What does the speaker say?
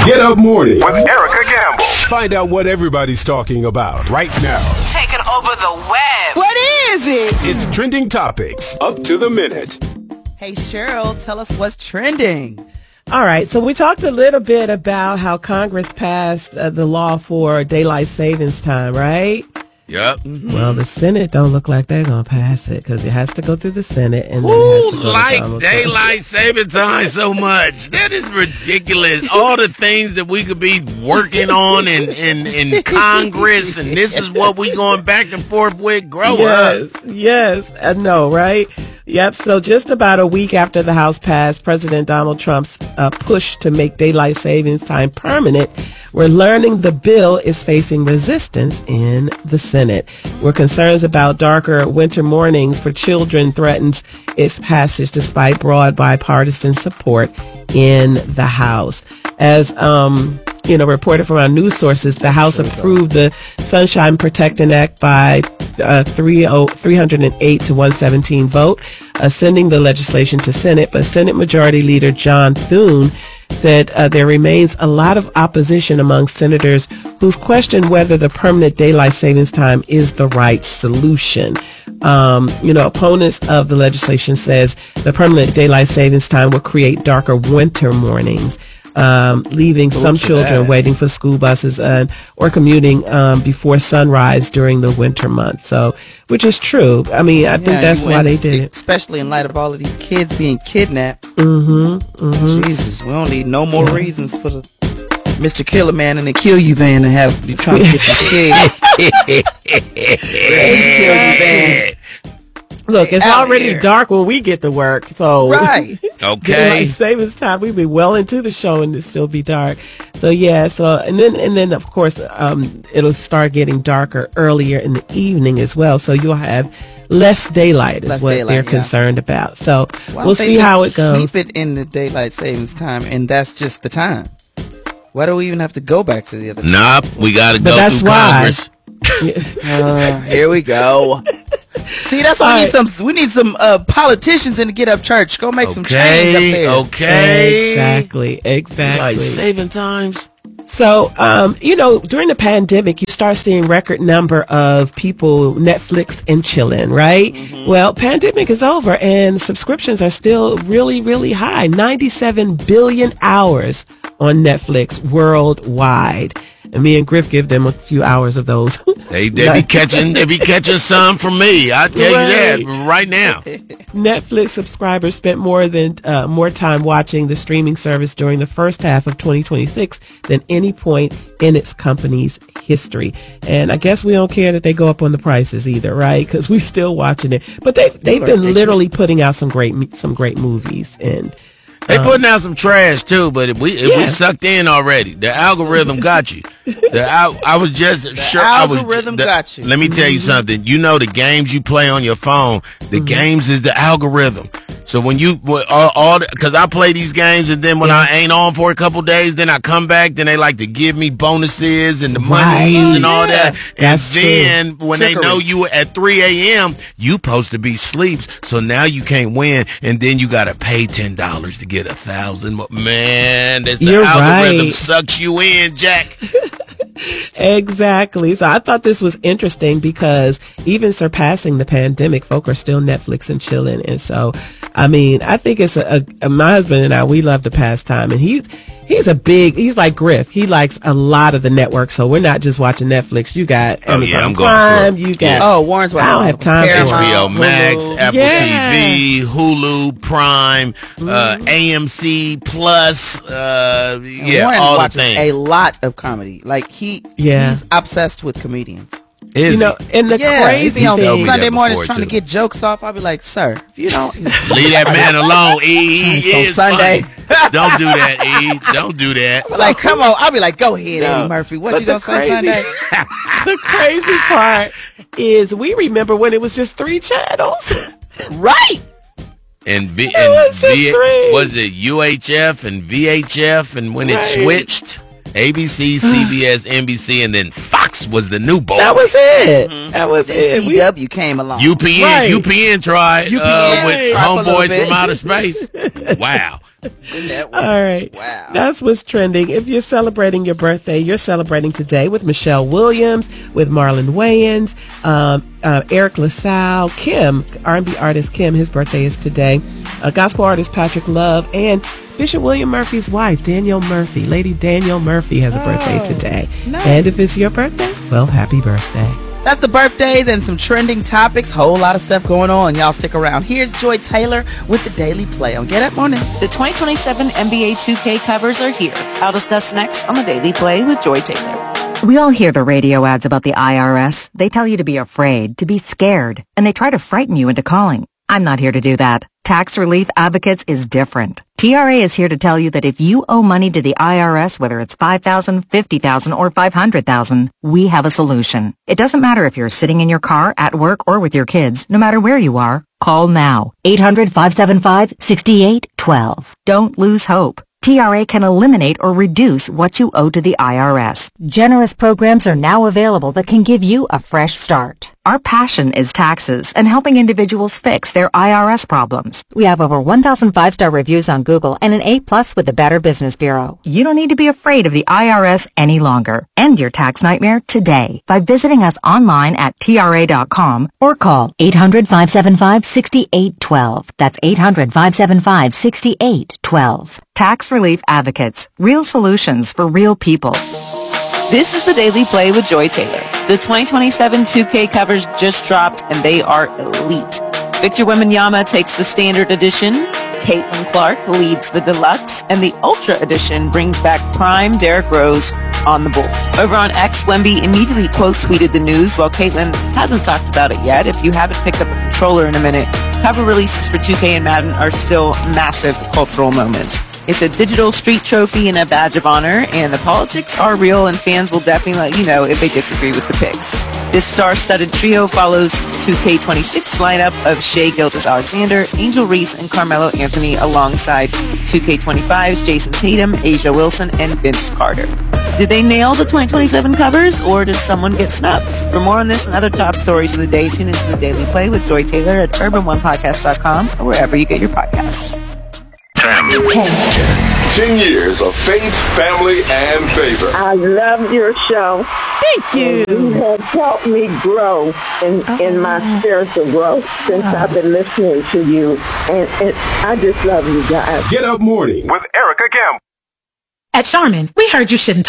Get Up Morning with Erica Campbell. Find out what everybody's talking about right now. Taking over the web. What is it? It's Trending Topics, up to the minute. Hey, Cheryl, tell us what's trending. All right, so we talked a little bit about how Congress passed the law for daylight savings time, right? Yep. Mm-hmm. Well, the Senate don't look like they're going to pass it because it has to go through the Senate. And Who then it has to go like to daylight saving time so much? That is ridiculous. All the things that we could be working on in Congress, and this is what we going back and forth with. Grow up. Yes, I know, right? Yep, so just about a week after the House passed President Donald Trump's push to make daylight savings time permanent, we're learning the bill is facing resistance in the Senate, where concerns about darker winter mornings for children threatens its passage despite broad bipartisan support in the House. As reported from our news sources, the House approved the Sunshine Protecting Act by 308 to 117 vote, sending the legislation to Senate. But Senate Majority Leader John Thune said there remains a lot of opposition among senators who's questioned whether the permanent daylight savings time is the right solution. Opponents of the legislation says the permanent daylight savings time will create darker winter mornings, leaving some children waiting for school buses or commuting before sunrise during the winter months. So, which is true. I mean, I think that's why they did it. Especially in light of all of these kids being kidnapped. Mm-hmm. Jesus, we don't need no more reasons for the Mr. Killer Man in the Kill You van to have you trying to get these kids. These Kill You vans. Look, it's already dark when we get to work, so right. Okay. Daylight savings time, we'd be well into the show and it'd still be dark. So and then of course it'll start getting darker earlier in the evening as well. So you'll have less daylight is what they're concerned about. So we'll see how it goes. Keep it in the daylight savings time, and that's just the time. Why do we even have to go back to the other? Nah, we got to go through Congress. Here we go. See, that's why we need some politicians in the Get Up Church. Go make some change up there. Okay. Exactly. Like saving times. So, during the pandemic, you start seeing record number of people Netflix and chilling, right? Mm-hmm. Well, pandemic is over and subscriptions are still really, really high. 97 billion hours on Netflix worldwide. And me and Griff give them a few hours of those. They be catching some from me. I tell you that right now. Netflix subscribers spent more time watching the streaming service during the first half of 2026 than any point in its company's history. And I guess we don't care that they go up on the prices either, right? Because we're still watching it. But they've been literally putting out some great movies and. They putting out some trash too, but if we sucked in already. The algorithm got you. I was just sure. Algorithm got you. Let me tell you something. You know the games you play on your phone. The games is the algorithm. So when because I play these games and then when I ain't on for a couple days, then I come back, then they like to give me bonuses and the monies and all that. And then when they know you at 3 a.m., you supposed to be asleep. So now you can't win. And then you got to pay $10 to get 1,000. Man, the algorithm sucks you in, Jack. Exactly. So I thought this was interesting because even surpassing the pandemic, folk are still Netflix and chilling. And so, I mean, I think it's my husband and I, we love to pass time, and he's like Griff. He likes a lot of the networks. So we're not just watching Netflix. You got Amazon Prime. You got Warren's watching. I don't have time for HBO Max, Apple TV, Hulu, Prime, AMC Plus. Warren's all the watching things. A lot of comedy. Like he's obsessed with comedians. And the crazy thing on thing, Sunday mornings trying to get jokes off. I'll be like, sir, if you don't leave that man alone. He on Sunday. Don't do that, E. Don't do that. Like, come on. I'll be like, go ahead, Eddie Murphy. What you gonna say Sunday? The crazy part is we remember when it was just 3 channels. Right. And was it UHF and VHF, and when it switched, ABC, CBS, NBC, and then Fox was the new boy. That was it. Mm-hmm. That was it. CW came along. UPN tried with tried Homeboys from Outer Space. Wow. All right. Wow. That's what's trending. If you're celebrating your birthday, you're celebrating today with Michelle Williams, with Marlon Wayans, Eric LaSalle, Kim, R&B artist Kim, his birthday is today. Gospel artist Patrick Love, and Bishop William Murphy's wife, Danielle Murphy. Lady Danielle Murphy has a birthday today. Nice. And if it's your birthday, well, happy birthday. That's the birthdays and some trending topics. Whole lot of stuff going on. Y'all stick around. Here's Joy Taylor with the Daily Play on Get Up Morning. The 2027 NBA 2K covers are here. I'll discuss next on the Daily Play with Joy Taylor. We all hear the radio ads about the IRS. They tell you to be afraid, to be scared, and they try to frighten you into calling. I'm not here to do that. Tax Relief Advocates is different. TRA is here to tell you that if you owe money to the IRS, whether it's $5,000, $50,000, or $500,000, we have a solution. It doesn't matter if you're sitting in your car, at work, or with your kids. No matter where you are, call now. 800-575-6812. Don't lose hope. TRA can eliminate or reduce what you owe to the IRS. Generous programs are now available that can give you a fresh start. Our passion is taxes and helping individuals fix their IRS problems. We have over 1,000 5-star reviews on Google and an A+ with the Better Business Bureau. You don't need to be afraid of the IRS any longer. End your tax nightmare today by visiting us online at TRA.com or call 800-575-6812. That's 800-575-6812. Tax Relief Advocates. Real solutions for real people. This is the Daily Play with Joy Taylor. The 2027 2K covers just dropped, and they are elite. Victor Wembanyama takes the Standard Edition, Caitlin Clark leads the Deluxe, and the Ultra Edition brings back prime Derrick Rose on the Bulls. Over on X, Wemby immediately quote-tweeted the news, while Caitlin hasn't talked about it yet. If you haven't picked up a controller in a minute, cover releases for 2K and Madden are still massive cultural moments. It's a digital street trophy and a badge of honor, and the politics are real, and fans will definitely let you know if they disagree with the picks. This star-studded trio follows 2K26 lineup of Shai Gilgeous-Alexander, Angel Reese, and Carmelo Anthony alongside 2K25's Jason Tatum, Asia Wilson, and Vince Carter. Did they nail the 2027 covers, or did someone get snubbed? For more on this and other top stories of the day, tune into the Daily Play with Joy Taylor at urban1podcast.com or wherever you get your podcasts. 10 years of faith, family, and favor. I love your show. Thank you. You have helped me grow in my spiritual growth since I've been listening to you. And I just love you guys. Get Up Morning with Erica Campbell. At Charmin, we heard you shouldn't